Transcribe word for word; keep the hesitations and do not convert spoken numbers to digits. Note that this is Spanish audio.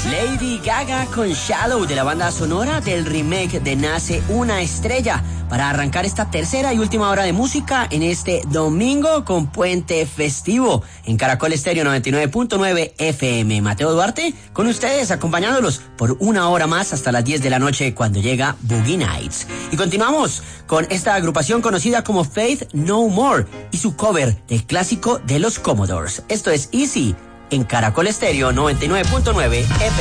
Lady Gaga con Shallow, de la banda sonora del remake de Nace una estrella, para arrancar esta tercera y última hora de música en este domingo con puente festivo en Caracol Estéreo noventa y nueve punto nueve F M. Mateo Duarte con ustedes, acompañándolos por una hora más hasta las diez de la noche, cuando llega Boogie Nights. Y continuamos con esta agrupación conocida como Faith No More y su cover del clásico de los Commodores. Esto es Easy en Caracol Estéreo noventa y nueve punto nueve F M.